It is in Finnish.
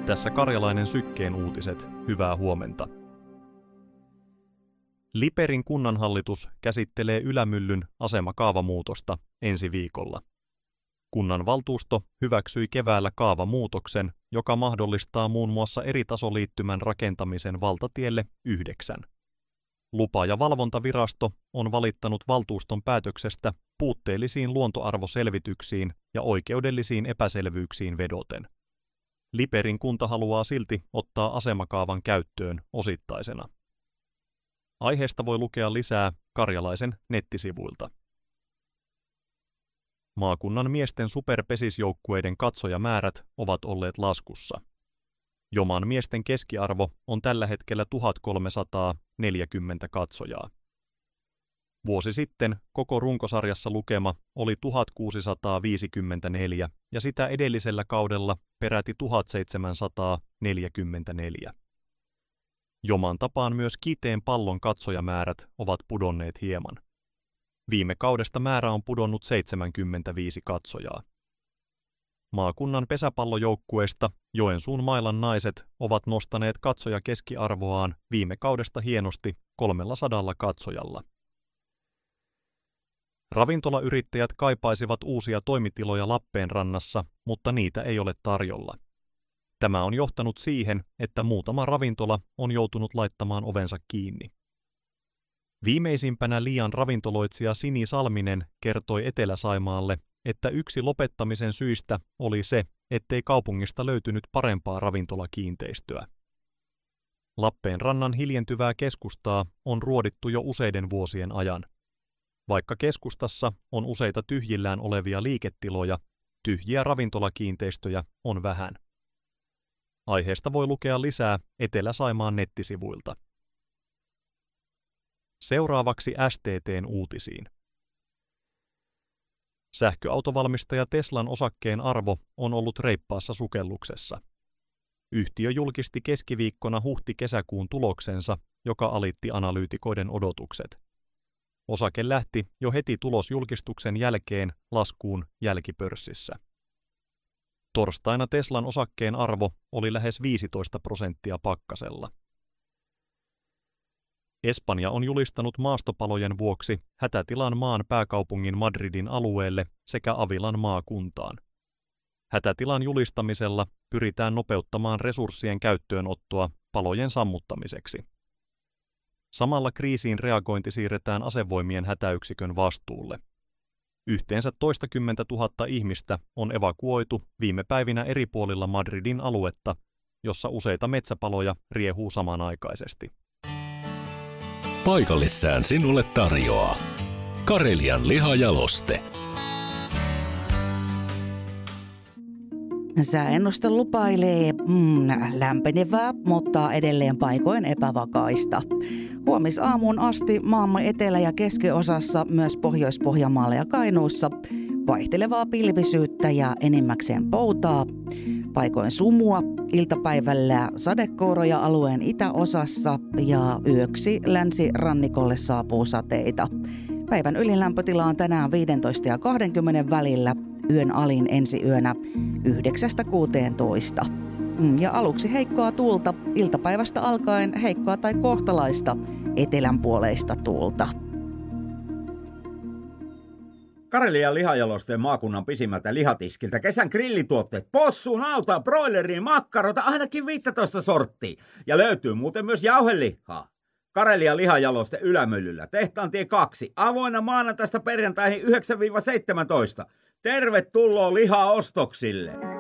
Tässä Karjalainen Sykkeen uutiset, hyvää huomenta. Liperin kunnanhallitus käsittelee Ylämyllyn asemakaavamuutosta ensi viikolla. Kunnanvaltuusto hyväksyi keväällä kaavamuutoksen, joka mahdollistaa muun muassa eritasoliittymän rakentamisen valtatielle 9. Lupa- ja valvontavirasto on valittanut valtuuston päätöksestä puutteellisiin luontoarvoselvityksiin ja oikeudellisiin epäselvyyksiin vedoten. Liperin kunta haluaa silti ottaa asemakaavan käyttöön osittaisena. Aiheesta voi lukea lisää Karjalaisen nettisivuilta. Maakunnan miesten superpesisjoukkueiden katsojamäärät ovat olleet laskussa. Joman miesten keskiarvo on tällä hetkellä 1340 katsojaa. Vuosi sitten koko runkosarjassa lukema oli 1654 ja sitä edellisellä kaudella peräti 1744. Joman tapaan myös Kiteen Pallon katsojamäärät ovat pudonneet hieman. Viime kaudesta määrä on pudonnut 75 katsojaa. Maakunnan pesäpallojoukkueesta Joensuun Mailan naiset ovat nostaneet katsojakeskiarvoaan viime kaudesta hienosti 300 katsojalla. Ravintolayrittäjät kaipaisivat uusia toimitiloja Lappeenrannassa, mutta niitä ei ole tarjolla. Tämä on johtanut siihen, että muutama ravintola on joutunut laittamaan ovensa kiinni. Viimeisimpänä Liian ravintoloitsija Sini Salminen kertoi Etelä-Saimaalle, että yksi lopettamisen syistä oli se, ettei kaupungista löytynyt parempaa ravintolakiinteistöä. Lappeenrannan hiljentyvää keskustaa on ruodittu jo useiden vuosien ajan. Vaikka keskustassa on useita tyhjillään olevia liiketiloja, tyhjiä ravintolakiinteistöjä on vähän. Aiheesta voi lukea lisää Etelä-Saimaan nettisivuilta. Seuraavaksi STT:n uutisiin. Sähköautovalmistaja Teslan osakkeen arvo on ollut reippaassa sukelluksessa. Yhtiö julkisti keskiviikkona huhti-kesäkuun tuloksensa, joka alitti analyytikoiden odotukset. Osake lähti jo heti tulosjulkistuksen jälkeen laskuun jälkipörssissä. Torstaina Teslan osakkeen arvo oli lähes 15% pakkasella. Espanja on julistanut maastopalojen vuoksi hätätilan maan pääkaupungin Madridin alueelle sekä Avilan maakuntaan. Hätätilan julistamisella pyritään nopeuttamaan resurssien käyttöönottoa palojen sammuttamiseksi. Samalla kriisiin reagointi siirretään asevoimien hätäyksikön vastuulle. Yhteensä toistakymmentä tuhatta ihmistä on evakuoitu viime päivinä eri puolilla Madridin aluetta, jossa useita metsäpaloja riehuu samanaikaisesti. Paikallissään sinulle tarjoaa Karelian lihajaloste. Sääennuste lupailee lämpenevää, mutta edelleen paikoin epävakaista. Huomisaamuun asti maamme etelä- ja keskiosassa, myös Pohjois-Pohjanmaalla ja Kainuussa, vaihtelevaa pilvisyyttä ja enimmäkseen poutaa. Paikoin sumua, iltapäivällä sadekouroja alueen itäosassa ja yöksi länsirannikolle saapuu sateita. Päivän ylin lämpötila on tänään 15 ja 20 välillä, yön alin ensi yönä 9–16. Ja aluksi heikkoa tuulta, iltapäivästä alkaen heikkoa tai kohtalaista etelänpuoleista tuulta. Karelian lihajalosteen maakunnan pisimmältä lihatiskiltä kesän grillituotteet, possu, nauta, broileriin, makkarota, ainakin 15 sorttia. Ja löytyy muuten myös jauhelihaa. Karelian lihajaloste Ylämyllyllä, Tehtaantie 2, avoinna maanantaista perjantaihin 9–17. Tervetuloa lihaostoksille!